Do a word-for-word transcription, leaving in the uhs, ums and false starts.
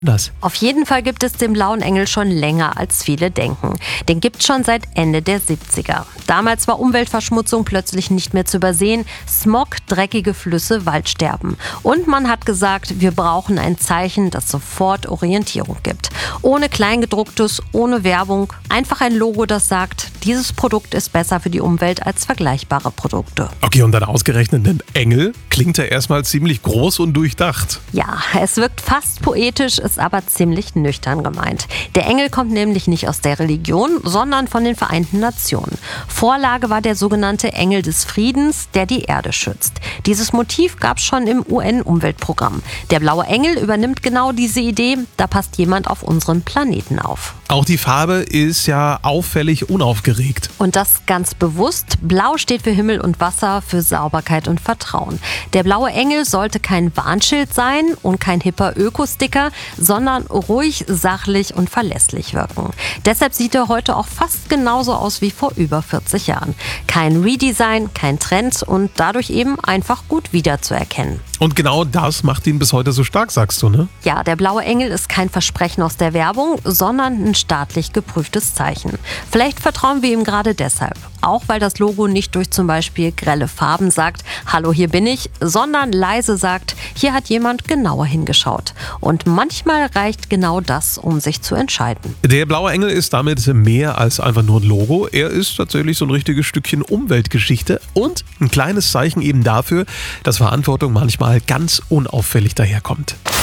Das. Auf jeden Fall gibt es den Blauen Engel schon länger, als viele denken. Den gibt's schon seit Ende der siebziger. Damals war Umweltverschmutzung plötzlich nicht mehr zu übersehen. Smog, dreckige Flüsse, Waldsterben. Und man hat gesagt, wir brauchen ein Zeichen, das sofort Orientierung gibt. Ohne Kleingedrucktes, ohne Werbung. Einfach ein Logo, das sagt, dieses Produkt ist besser für die Umwelt als vergleichbare Produkte. Okay, und dann ausgerechnet ein Engel? Klingt ja erstmal ziemlich groß und durchdacht. Ja, es wirkt fast poetisch, ist aber ziemlich nüchtern gemeint. Der Engel kommt nämlich nicht aus der Religion, sondern von den Vereinten Nationen. Vorlage war der sogenannte Engel des Friedens, der die Erde schützt. Dieses Motiv gab es schon im U N-Umweltprogramm. Der blaue Engel übernimmt genau diese Idee, da passt jemand auf unserem Planeten auf. Auch die Farbe ist ja auffällig unaufgeregt. Und das ganz bewusst. Blau steht für Himmel und Wasser, für Sauberkeit und Vertrauen. Der blaue Engel sollte kein Warnschild sein und kein hipper Ökosticker, sondern ruhig, sachlich und verlässlich wirken. Deshalb sieht er heute auch fast genauso aus wie vor über vierzig Jahren. Kein Redesign, kein Trend und dadurch eben einfach gut wiederzuerkennen. Und genau das macht ihn bis heute so stark, sagst du, ne? Ja, der blaue Engel ist kein Versprechen aus der Werbung, sondern ein staatlich geprüftes Zeichen. Vielleicht vertrauen wir ihm gerade deshalb. Auch weil das Logo nicht durch zum Beispiel grelle Farben sagt, hallo, hier bin ich, sondern leise sagt, hier hat jemand genauer hingeschaut. Und manchmal reicht genau das, um sich zu entscheiden. Der blaue Engel ist damit mehr als einfach nur ein Logo. Er ist tatsächlich so ein richtiges Stückchen Umweltgeschichte und ein kleines Zeichen eben dafür, dass Verantwortung manchmal ganz unauffällig daherkommt.